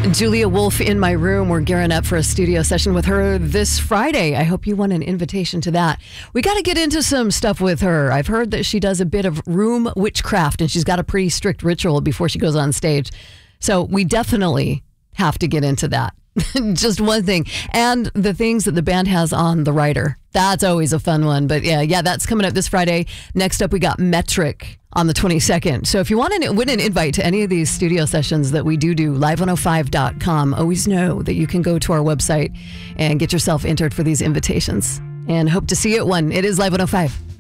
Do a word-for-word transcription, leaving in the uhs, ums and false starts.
Julia Wolf in my room. We're gearing up for a studio session with her this Friday. I hope you want an invitation to that. We got to get into some stuff with her. I've heard that she does a bit of room witchcraft and she's got a pretty strict ritual before she goes on stage. So we definitely have to get into that. Just one thing. And the things that the band has on the rider. That's always a fun one. But yeah, yeah, that's coming up this Friday. Next up, we got Metric on the twenty-second. So if you want to win an invite to any of these studio sessions that we do do, live one oh five dot com, always know that you can go to our website and get yourself entered for these invitations. And hope to see you at one. It is Live one oh five.